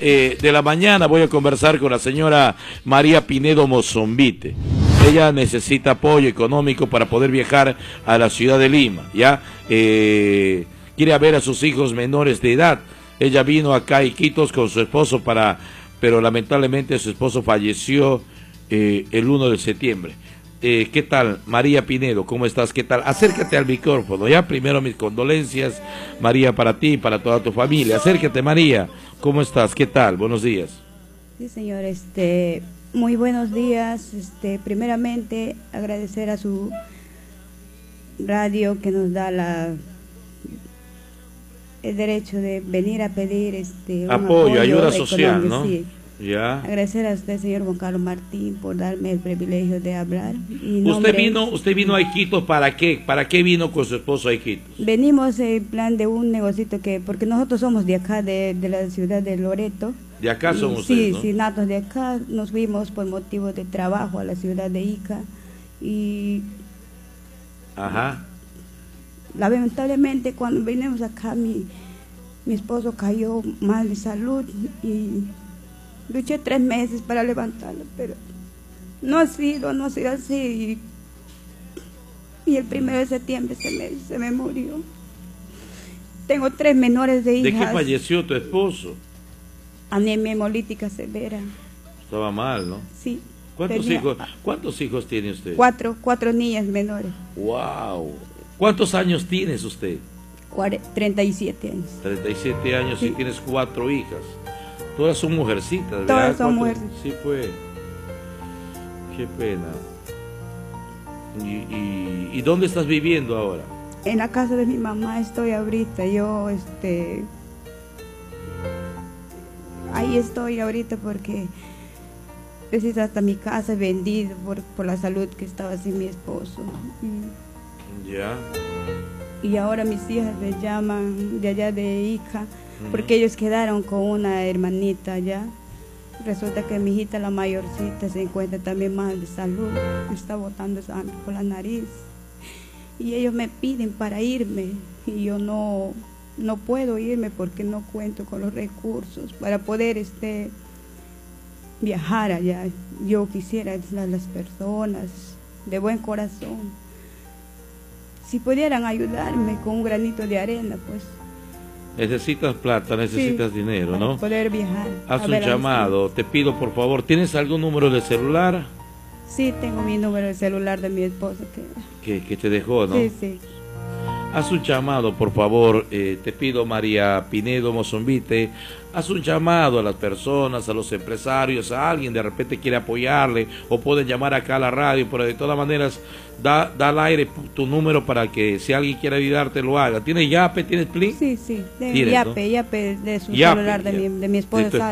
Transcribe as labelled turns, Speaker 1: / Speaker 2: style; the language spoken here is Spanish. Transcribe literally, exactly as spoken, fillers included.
Speaker 1: eh, de la mañana voy a conversar con la señora María Pinedo Mozombite. Ella necesita apoyo económico para poder viajar a la ciudad de Lima, ¿ya? Eh, quiere ver a sus hijos menores de edad. Ella vino acá a Iquitos con su esposo para, pero lamentablemente su esposo falleció eh, el uno de septiembre. Eh, ¿Qué tal, María Pinedo? ¿Cómo estás? ¿Qué tal? Acércate al micrófono, ya. Primero mis condolencias, María, para ti y para toda tu familia. Acércate, María. ¿Cómo estás? ¿Qué tal? Buenos días.
Speaker 2: Sí, señor, este, muy buenos días. Este, primeramente, agradecer a su radio que nos da la el derecho de venir a pedir este un
Speaker 1: apoyo,
Speaker 2: apoyo
Speaker 1: ayuda social, ¿no?
Speaker 2: Sí.
Speaker 1: Ya.
Speaker 2: Agradecer a usted, señor Juan Carlos Martín, por darme el privilegio de hablar. Y
Speaker 1: ¿Usted
Speaker 2: nombre,
Speaker 1: vino, usted vino a Iquitos para qué? ¿Para qué vino con su esposo a Iquitos?
Speaker 2: Venimos en plan de un negocito que, porque nosotros somos de acá, de, de la ciudad de Loreto.
Speaker 1: ¿De acá son
Speaker 2: y,
Speaker 1: ustedes,
Speaker 2: Sí,
Speaker 1: no?
Speaker 2: sí, natos de acá. Nos fuimos por motivo de trabajo a la ciudad de Ica. Y
Speaker 1: Ajá.
Speaker 2: lamentablemente cuando vinimos acá, mi, mi esposo cayó mal de salud y luché tres meses para levantarlo, pero no ha sido, no ha sido así. Y, y el primero de septiembre se me, se me murió. Tengo tres menores de hijas.
Speaker 1: ¿De qué falleció tu esposo?
Speaker 2: Anemia hemolítica severa.
Speaker 1: Estaba mal, ¿no?
Speaker 2: Sí.
Speaker 1: ¿Cuántos
Speaker 2: tenía
Speaker 1: hijos, cuántos hijos tiene usted?
Speaker 2: Cuatro, cuatro niñas menores.
Speaker 1: Wow. ¿Cuántos años tienes usted?
Speaker 2: treinta y siete años.
Speaker 1: treinta y siete años y
Speaker 2: Sí.
Speaker 1: tienes cuatro hijas. Todas son mujercitas, ¿verdad?
Speaker 2: Todas son
Speaker 1: ¿Cuántos?
Speaker 2: mujeres.
Speaker 1: Sí, pues. Qué pena. ¿Y, y, ¿Y dónde estás viviendo ahora?
Speaker 2: En la casa de mi mamá estoy ahorita. Yo, este... Ahí estoy ahorita porque preciso hasta mi casa vendida por, por la salud que estaba sin mi esposo. Y,
Speaker 1: Ya.
Speaker 2: y ahora mis hijas me llaman de allá de Ica,
Speaker 1: Ujú.
Speaker 2: porque ellos quedaron con una hermanita allá. Resulta que mi hijita, la mayorcita, se encuentra también mal de salud, está botando sangre por la nariz. Y ellos me piden para irme, y yo no, no puedo irme porque no cuento con los recursos para poder este, viajar allá. Yo quisiera a las personas de buen corazón, si pudieran ayudarme con un granito de arena, pues.
Speaker 1: Necesitas plata, necesitas
Speaker 2: Sí,
Speaker 1: dinero,
Speaker 2: para
Speaker 1: ¿no?
Speaker 2: poder viajar.
Speaker 1: Haz
Speaker 2: a
Speaker 1: un
Speaker 2: ver a mis
Speaker 1: llamado, te pido por favor. ¿Tienes algún número de celular?
Speaker 2: hijos. Sí, tengo mi número de celular de mi esposo. Que...
Speaker 1: Que, que te dejó, ¿no?
Speaker 2: Sí, sí.
Speaker 1: Haz un llamado, por favor, eh, te pido, María Pinedo Mozombite, haz un llamado a las personas, a los empresarios, a alguien de repente quiere apoyarle, o pueden llamar acá a la radio, pero de todas maneras, da, da al aire tu número para que si alguien quiere ayudarte lo haga. ¿Tienes Yape, tienes Plin?
Speaker 2: Sí, sí, de
Speaker 1: Tienes,
Speaker 2: Yape,
Speaker 1: ¿no?
Speaker 2: Yape de su
Speaker 1: Yape,
Speaker 2: celular de,
Speaker 1: ya.
Speaker 2: mi, de mi esposo.
Speaker 1: De tu